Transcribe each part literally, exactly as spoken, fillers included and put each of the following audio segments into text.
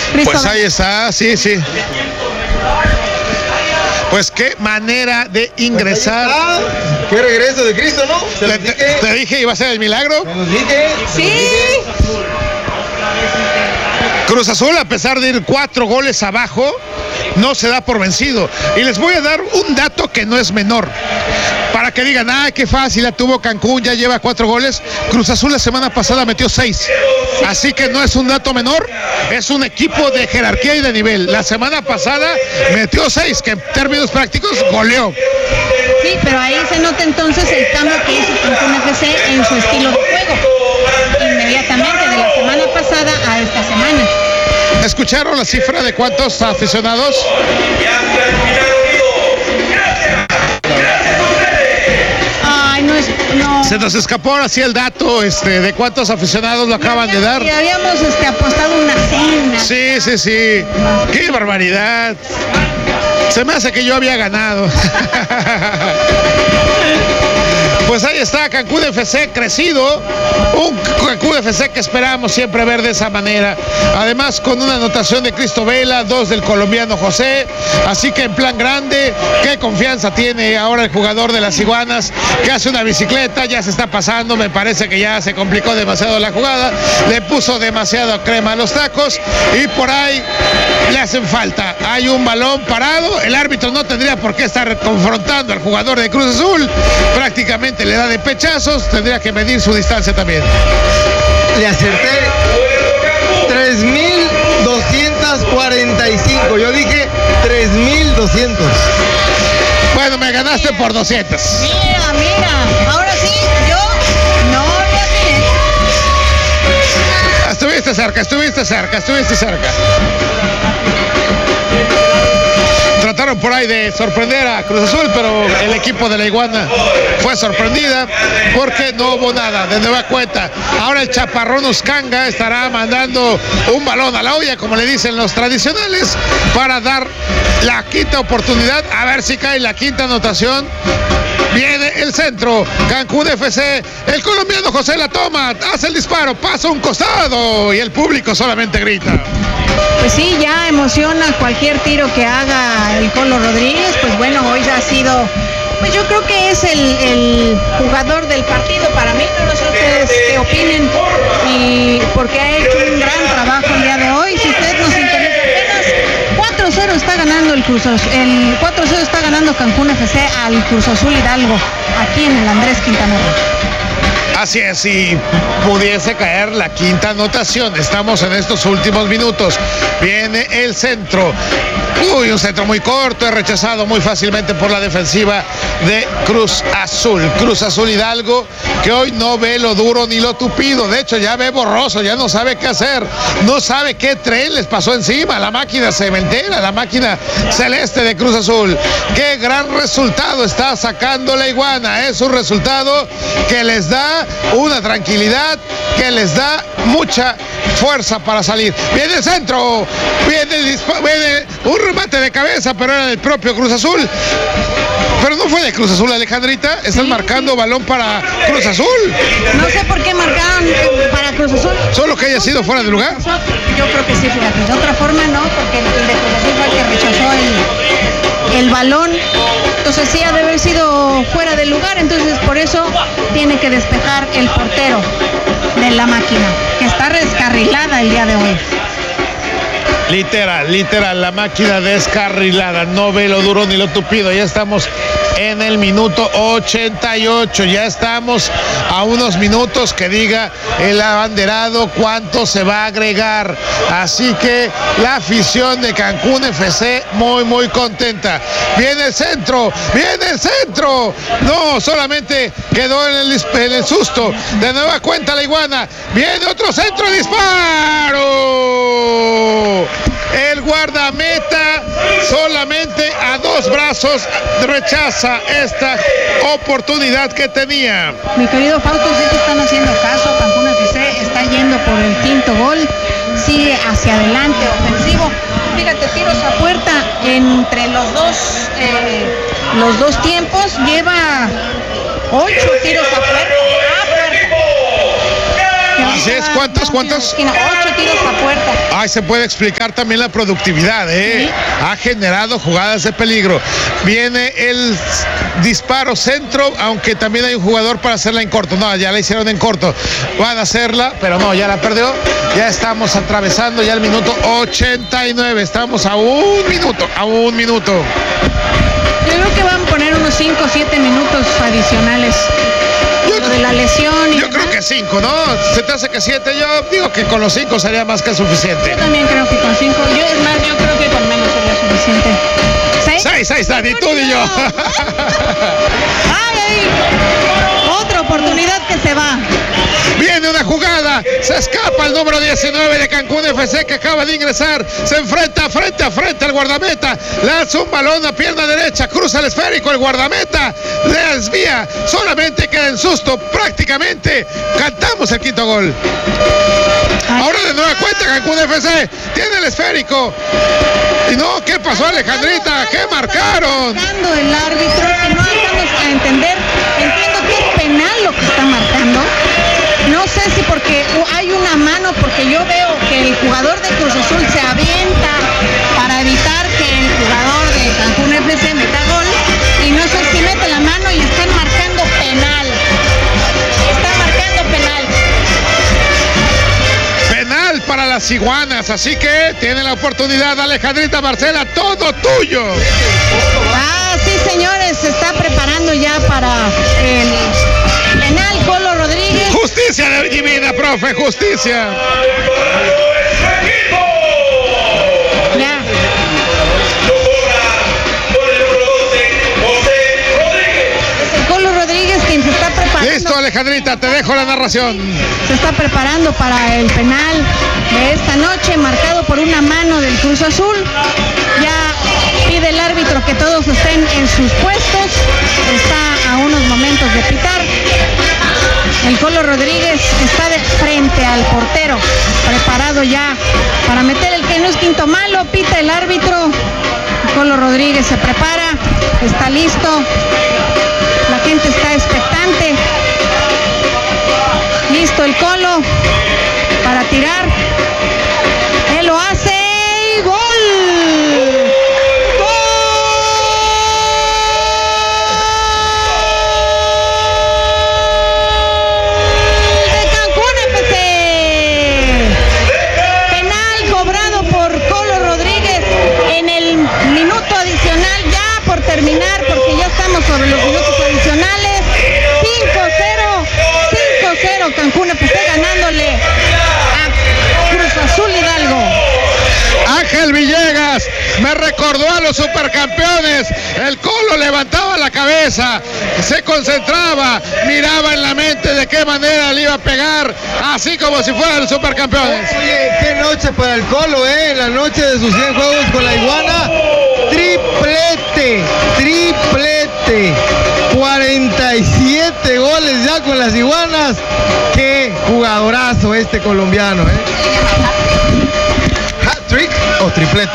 Cristo pues ahí está, sí, sí. Pues qué manera de ingresar. Ah, qué regreso de Cristo, ¿no? Te, te, dije. te dije, iba a ser el milagro. Te lo dije. Sí. Te lo dije. Cruz Azul, a pesar de ir cuatro goles abajo, no se da por vencido. Y les voy a dar un dato que no es menor. Para que digan, ah, qué fácil, la tuvo Cancún, ya lleva cuatro goles. Cruz Azul la semana pasada metió seis. Así que no es un dato menor, es un equipo de jerarquía y de nivel. La semana pasada metió seis, que en términos prácticos goleó. Sí, pero ahí se nota entonces el cambio que hizo Cancún F C en su estilo de juego. Inmediatamente, de la semana pasada a esta semana. ¿Escucharon la cifra de cuántos aficionados? Ay, no es, no. Se nos escapó así el dato este, de cuántos aficionados lo acaban de dar. Y habíamos este, apostado una cena. Sí, sí, sí. ¡Qué barbaridad! Se me hace que yo había ganado. Pues ahí está Cancún F C crecido, un Cancún F C que esperábamos siempre ver de esa manera. Además con una anotación de Cristo Vela, dos del colombiano José, así que en plan grande, qué confianza tiene ahora el jugador de las Iguanas, que hace una bicicleta, ya se está pasando, me parece que ya se complicó demasiado la jugada, le puso demasiado crema a los tacos y por ahí le hacen falta. Hay un balón parado, el árbitro no tendría por qué estar confrontando al jugador de Cruz Azul, prácticamente le da de pechazos, tendría que medir su distancia también. Le acerté tres mil doscientos cuarenta y cinco, yo dije tres mil doscientos. Bueno, me ganaste por doscientos. Mira, mira, ahora sí, yo no lo atiné. Estuviste cerca, estuviste cerca, estuviste cerca. Trataron por ahí de sorprender a Cruz Azul, pero el equipo de la Iguana fue sorprendida porque no hubo nada de nueva cuenta. Ahora el Chaparrón Uscanga estará mandando un balón a la olla, como le dicen los tradicionales, para dar la quinta oportunidad, a ver si cae la quinta anotación. Viene el centro, Cancún F C, el colombiano José la toma, hace el disparo, pasa un costado y el público solamente grita. Pues sí, ya emociona cualquier tiro que haga el Colo Rodríguez, pues bueno, hoy ha sido, pues yo creo que es el, el jugador del partido para mí, no sé ustedes qué opinen, y porque ha hecho un gran trabajo el día de hoy. Si usted nos interesa, apenas cuatro cero está ganando el Cruz Azul, el cuatro cero está ganando Cancún F C al Cruz Azul Hidalgo, aquí en el Andrés Quintana Roo. Así es, si pudiese caer la quinta anotación. Estamos en estos últimos minutos. Viene el centro. Uy, un centro muy corto, es rechazado muy fácilmente por la defensiva de Cruz Azul. Cruz Azul Hidalgo, que hoy no ve lo duro ni lo tupido. De hecho, ya ve borroso, ya no sabe qué hacer. No sabe qué tren les pasó encima. La máquina cementera, la máquina celeste de Cruz Azul. Qué gran resultado está sacando la Iguana. Es un resultado que les da una tranquilidad, que les da mucha fuerza para salir. Viene el centro, viene, el dispa- viene un remate de cabeza, pero era del propio Cruz Azul. Pero no fue de Cruz Azul, Alejandrita. Están sí, marcando sí. balón para Cruz Azul. No sé por qué marcaron para Cruz Azul. Solo que haya sido fuera de lugar. Yo creo que sí, fíjate. De otra forma no, porque el de Cruz Azul fue el que rechazó el, el balón. Entonces sí ha de haber sido fuera de lugar. Entonces por eso tiene que despejar el portero de la máquina, que está descarrilada el día de hoy. Literal, literal, la máquina descarrilada, no ve lo duro ni lo tupido. Ya estamos en el minuto ochenta y ocho, ya estamos a unos minutos que diga el abanderado cuánto se va a agregar. Así que la afición de Cancún F C muy, muy contenta. Viene el centro, viene el centro. No, solamente quedó en el, en el susto. De nueva cuenta la Iguana. Viene otro centro, disparo. El guardameta solamente a dos brazos rechaza esta oportunidad que tenía. Mi querido Fausto, sí te están haciendo caso. Cancún F C está yendo por el quinto gol, sigue hacia adelante, ofensivo. Fíjate, tiros a puerta entre los dos, eh, los dos tiempos, lleva ocho tiros a puerta. A puerta. Así es, ¿cuántos, cuántos? Ocho tiros a puerta. Ay, se puede explicar también la productividad, ¿eh? Sí. Ha generado jugadas de peligro. Viene el disparo centro, aunque también hay un jugador para hacerla en corto. No, ya la hicieron en corto. Van a hacerla, pero no, ya la perdió. Ya estamos atravesando ya el minuto ochenta y nueve. Estamos a un minuto, a un minuto. Yo creo que van a poner unos cinco o siete minutos adicionales. Yo, Lo de la lesión. Y yo creo que cinco, ¿no? Se te hace que siete. Yo digo que con los cinco sería más que suficiente. Yo también creo que con cinco. Yo, es más, yo creo que con menos sería suficiente. ¿Seis? Seis, seis, Dani, tú y yo. ¡Ay, ay! Otra oportunidad que se va. Viene una jugada, se escapa el número diecinueve de Cancún F C que acaba de ingresar, se enfrenta frente a frente al guardameta, lanza un balón a pierna derecha, cruza el esférico, el guardameta le desvía, solamente queda en susto, prácticamente cantamos el quinto gol. Ahora de nueva cuenta Cancún F C tiene el esférico. Y no, ¿qué pasó, Alejandrita? ¿Qué marcaron? Marcando el árbitro, que no vamos a entender. Entiendo que es penal lo que está marcando. No sé si porque hay una mano, porque yo veo que el jugador de Cruz Azul se avienta para evitar que el jugador de Cancún F C meta gol. Y no sé si mete la mano y están marcando penal. Están marcando penal. Penal para las iguanas, así que tiene la oportunidad Alejandrita Marcela, todo tuyo. Ah, sí, señores, se está preparando ya para el penal Colo Rodríguez. Justicia divina, profe, justicia. Ya. Es el Colo Rodríguez quien se está preparando. Listo, Alejandrita, te dejo la narración. Se está preparando para el penal de esta noche, marcado por una mano del Cruz Azul. Ya pide el árbitro que todos estén en sus puestos. Está a unos momentos de pitar. El Colo Rodríguez está de frente al portero, preparado ya para meter el que no es quinto malo. Pita el árbitro. El Colo Rodríguez se prepara, está listo. La gente está expectante. Listo el Colo para tirar. Él lo hace y ¡gol! Terminar porque ya estamos sobre los minutos adicionales. cinco cero, cinco cero Cancún F C ganándole a Cruz Azul Hidalgo. Ángel Villegas me recordó a los supercampeones. El Colo levantaba la cabeza, se concentraba, miraba en la mente de qué manera le iba a pegar, así como si fueran los supercampeones. Oye, qué noche para el Colo, ¿eh? La noche de sus cien juegos con la iguana. Triplete, triplete. cuarenta y siete goles ya con las iguanas. Qué jugadorazo este colombiano, ¿eh? ¿Hat-trick o triplete?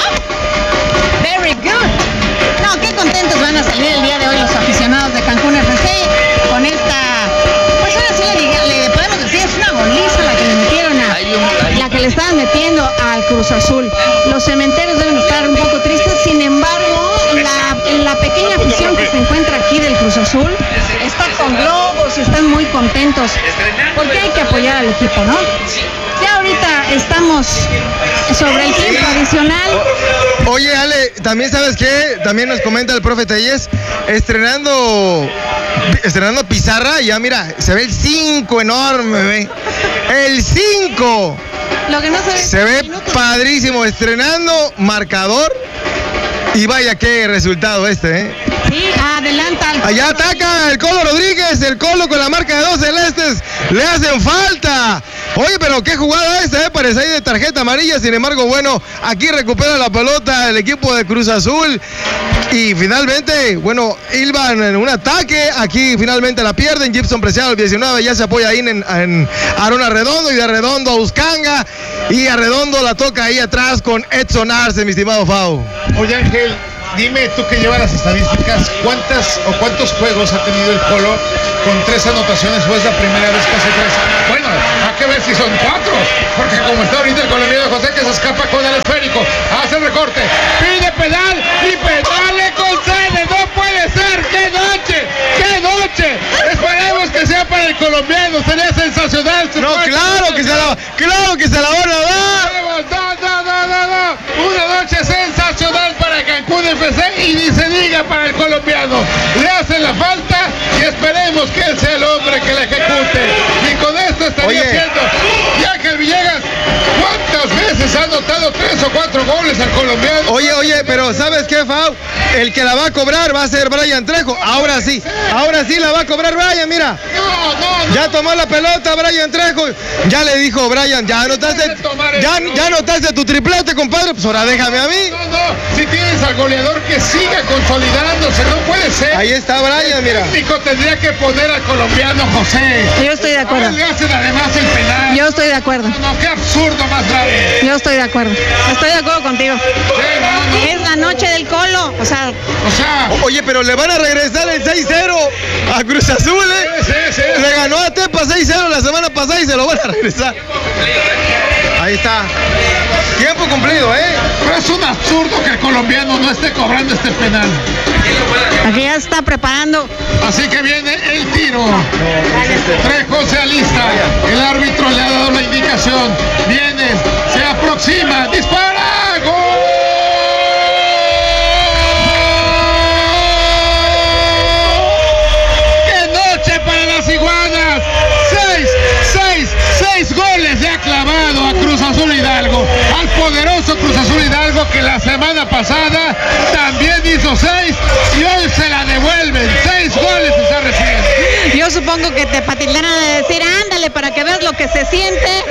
Very good. No, qué contentos van a salir el día de hoy los aficionados de Cancún F C con esta, pues ahora sí le, le podemos decir, es una goliza la que le metieron a, la que le estaban metiendo al Cruz Azul. Los cementeros deben estar un poco tristes, sin embargo, la, la pequeña afición que se encuentra aquí del Cruz Azul está con globos y están muy contentos, porque hay que apoyar al equipo, ¿no? Ya ahorita estamos sobre el tiempo adicional. Oye, Ale, también sabes qué, también nos comenta el profe Telles, estrenando estrenando pizarra, ya mira, se ve el cinco enorme, ve. El cinco. Lo que no se ve, se ve padrísimo, estrenando marcador. Y vaya qué resultado este, ¿eh? Sí, adelanta. Al Allá ataca el Colo Rodríguez, el Colo con la marca de dos celestes, le hacen falta. Oye, pero qué jugada esta, ¿eh? Parece ahí de tarjeta amarilla, sin embargo, bueno, aquí recupera la pelota el equipo de Cruz Azul. Y finalmente, bueno, Ilvan en un ataque, aquí finalmente la pierden, Gibson Preciado el diecinueve, ya se apoya ahí en, en Aaron Arredondo y de Arredondo a Uscanga. Y Arredondo la toca ahí atrás con Edson Arce, mi estimado Fau. Oye, Ángel, dime tú que llevas las estadísticas, ¿cuántas o cuántos juegos ha tenido el Colo con tres anotaciones? ¿O es la primera vez que hace tres? Bueno, hay que ver si son cuatro, porque como está ahorita el colombiano José que se escapa con el esférico, hace el recorte, pide pedal y pedal le concede, no puede ser, ¡qué noche! ¡Qué noche! Esperemos que sea para el colombiano, sería sensacional. No, claro que se la, claro que se la van a dar. No, no, no, no, no. Una noche sensacional para Cancún F C y ni se diga para el colombiano. Le hacen la falta y esperemos que él sea el hombre que la ejecute. Y con esto estaría Oye. haciendo. Y Ángel Villegas, ¿cuántas veces ha anotado tres o cuatro goles al colombiano? Oye, oye, pero ¿sabes qué, Fau? El que la va a cobrar va a ser Brian Trejo. Ahora sí, ahora sí la va a cobrar Brian, mira. No, no, no. Ya tomó la pelota Brian Trejo. Ya le dijo Brian, ya anotaste, ya, ya anotaste tu triplete, compadre. Pues ahora déjame a mí. No, no, si tienes al goleador que siga consolidándose, no puede ser. Ahí está Brian, mira. El técnico tendría que poner al colombiano José. Yo estoy de acuerdo. Ahora le hacen además el penal. Yo estoy de acuerdo. No, no, qué absurdo más grave. Yo estoy de acuerdo. Estoy de acuerdo contigo. Sí, no, no. Es la noche del Colo. O sea, O sea, Oye, pero le van a regresar el seis cero a Cruz Azul, ¿eh? sí, sí, sí. Le ganó a Tepa seis cero la semana pasada y se lo van a regresar. Ahí está. Tiempo cumplido, ¿eh? Pero es un absurdo que el colombiano no esté cobrando este penal. aquí ya está preparando. Así que viene el tiro. Trejo se alista. El árbitro le ha dado la indicación. Viene, se aproxima, dispara. ¡Gol! Para las iguanas, seis, seis, seis goles le ha clavado a Cruz Azul Hidalgo, al poderoso Cruz Azul Hidalgo que la semana pasada también hizo seis y hoy se la devuelven, seis goles está recibiendo. Yo supongo que te patildan a decir, ándale para que veas lo que se siente.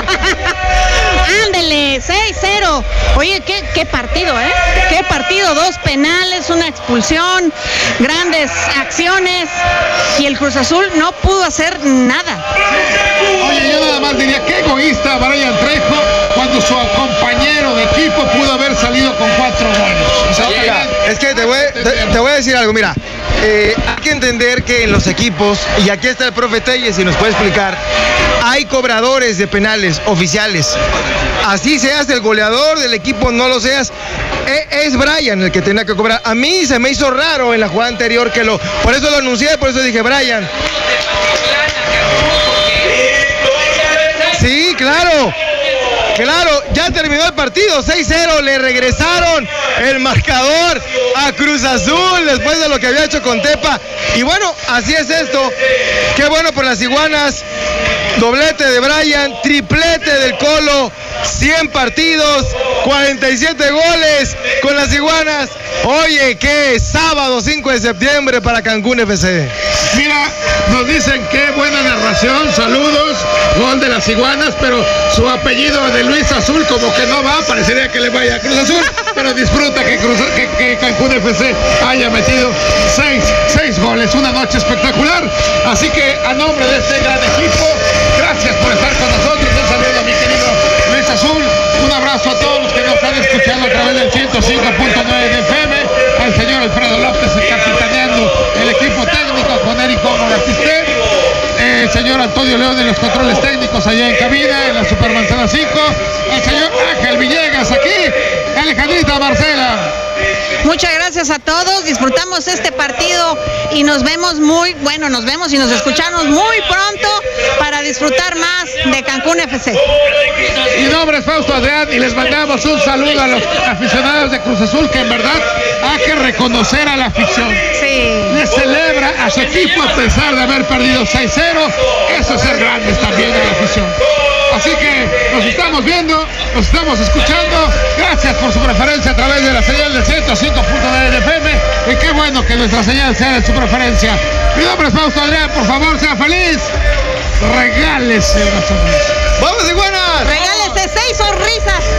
Ándale, seis cero. Oye, ¿qué, qué partido, ¿eh? Qué partido, dos penales, una expulsión, grandes acciones y el Cruz Azul no pudo hacer nada. Oye, yo nada más diría, qué egoísta Brian Trejo cuando su compañero de equipo pudo haber salido con cuatro goles. O sea, Mira, es que te voy, te, te voy a decir algo, mira, eh, hay que entender que en los equipos, y aquí está el profe Telles y nos puede explicar, hay cobradores de penales oficiales. Así seas el goleador del equipo, no lo seas, e- es Brian el que tenía que cobrar. A mí se me hizo raro en la jugada anterior que lo, por eso lo anuncié, por eso dije Brian. Sí, claro. Claro, ya terminó el partido, seis cero, le regresaron el marcador a Cruz Azul después de lo que había hecho con Tepa. Y bueno, así es esto. Qué bueno por las iguanas. Doblete de Brian, triplete del Colo, cien partidos, cuarenta y siete goles con las iguanas. Oye, qué sábado cinco de septiembre para Cancún F C. Mira, nos dicen qué buena narración, saludos, gol de las iguanas, pero su apellido de Luis Azul como que no va, parecería que le vaya a Cruz Azul, pero disfruta que, Cruz, que, que Cancún F C haya metido seis, seis goles, una noche espectacular, así que a nombre de este gran equipo, gracias por estar con nosotros, un saludo a mi querido Luis Azul, un abrazo a todos los que nos están escuchando a través del ciento cinco punto nueve de F M, al señor Alfredo López capitaneando el equipo técnico con Eric Gómez Asistente, eh, el señor Antonio León de los controles técnicos allá en cabina, en la Supermanzana cinco, el señor Ángel Villegas aquí, Alejandrita Marcela. Muchas gracias a todos, disfrutamos este partido y nos vemos muy, bueno, nos vemos y nos escuchamos muy pronto para disfrutar más de Cancún F C. Mi nombre es Fausto Adrián y les mandamos un saludo a los aficionados de Cruz Azul, que en verdad hay que reconocer a la afición. Sí. Le celebra a su equipo a pesar de haber perdido seis cero, eso es ser grandes también de la afición. Así que nos estamos viendo, nos estamos escuchando. Gracias por su preferencia a través de la señal de ciento cinco punto nueve de F M. Y qué bueno que nuestra señal sea de su preferencia. Mi nombre es Fausto Adrián, por favor, sea feliz. Regálese una sonrisa. ¡Vamos, iguanas! Regálese seis sonrisas.